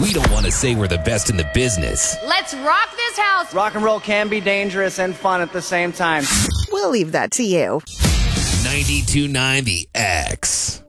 we don't want to say we're the best in the business. Let's rock this house. Rock and roll can be dangerous and fun at the same time. We'll leave that to you. 92.9 The X.